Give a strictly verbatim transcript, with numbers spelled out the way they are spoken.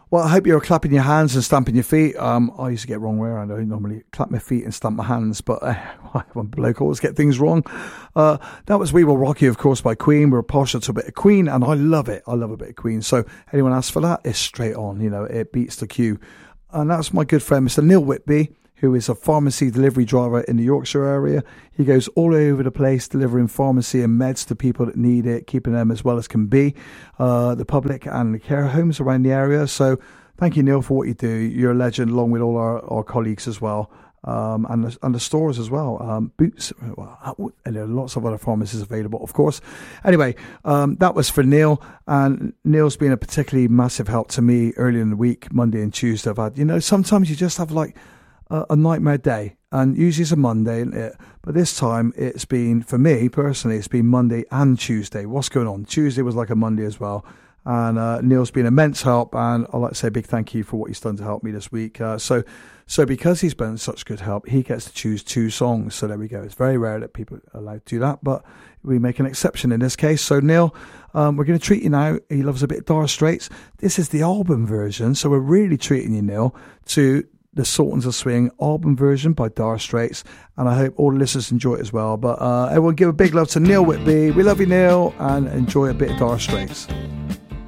Well, I hope you're clapping your hands and stamping your feet. Um, I used to get wrong way around. I normally clap my feet and stamp my hands, but uh, I'm bloke, always get things wrong. Uh, that was We Will Rock You, of course, by Queen. We're partial to a bit of Queen, and I love it. I love a bit of Queen. So anyone asks for that, it's straight on. You know, it beats the queue. And that's my good friend, Mister Neil Whitby, who is a pharmacy delivery driver in the Yorkshire area. He goes all over the place delivering pharmacy and meds to people that need it, keeping them as well as can be, uh, the public and the care homes around the area. So thank you, Neil, for what you do. You're a legend, along with all our, our colleagues as well, um, and, the, and the stores as well. Um, Boots, well, and there are lots of other pharmacies available, of course. Anyway, um, that was for Neil, and Neil's been a particularly massive help to me earlier in the week, Monday and Tuesday. I've had, you know, sometimes you just have like a, a nightmare day, and usually it's a Monday, isn't it? But this time it's been, for me personally, it's been Monday and Tuesday. What's going on? Tuesday was like a Monday as well. And uh, Neil's been immense help, and I'd like to say a big thank you for what he's done to help me this week. Uh, so so because he's been such good help, he gets to choose two songs. So there we go. It's very rare that people are allowed to do that, but we make an exception in this case. So Neil, um, we're going to treat you now. He loves a bit of Dire Straits. This is the album version, so we're really treating you, Neil, to the Sultans of Swing album version by Dire Straits, and I hope all the listeners enjoy it as well. But uh, everyone give a big love to Neil Whitby. We love you, Neil, and enjoy a bit of Dire Straits.